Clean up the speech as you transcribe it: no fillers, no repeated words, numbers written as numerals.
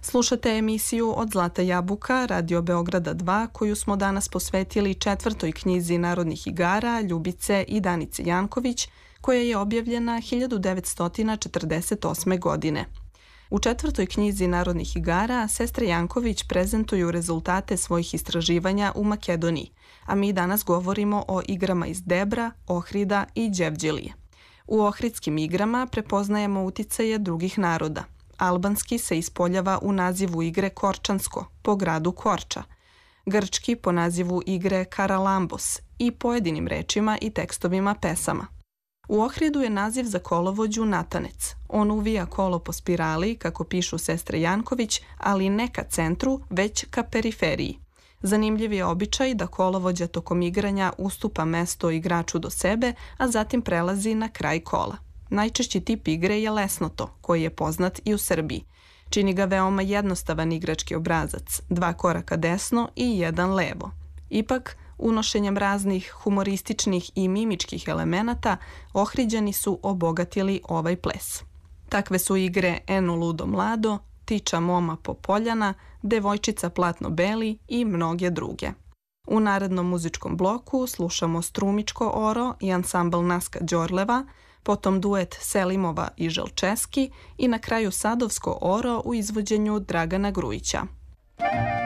Slušate emisiju Od Zlata jabuka, Radio Beograda 2, koju smo danas posvetili 4. knjizi narodnih igara Ljubice i Danice Janković, koja je objavljena 1948. godine. U 4. knjizi narodnih igara sestre Janković prezentuju rezultate svojih istraživanja u Makedoniji, a mi danas govorimo o igrama iz Debra, Ohrida i Đevđelije. U ohridskim igrama prepoznajemo uticaje drugih naroda. Albanski se ispoljava u nazivu igre Korčansko, po gradu Korča, grčki po nazivu igre Karalambos i pojedinim rečima i tekstovima pesama. U Ohridu je naziv za kolovođu natanec. On uvija kolo po spirali, kako pišu sestre Janković, ali ne ka centru, već ka periferiji. Zanimljiv je običaj da kolovođa tokom igranja ustupa mesto igraču do sebe, a zatim prelazi na kraj kola. Najčešći tip igre je lesnoto, koji je poznat i u Srbiji. Čini ga veoma jednostavan igrački obrazac, 2 koraka desno i 1 levo. Ipak, unošenjem raznih humorističnih i mimičkih elemenata, Ohriđani su obogatili ovaj ples. Takve su igre Eno ludo mlado, Tiča moma Popoljana, Devojčica platno beli i mnoge druge. U narednom muzičkom bloku slušamo Strumičko oro i ansambl Naska Đorleva, potom duet Selimova i Želčeski i na kraju Sadovsko oro u izvođenju Dragana Grujića.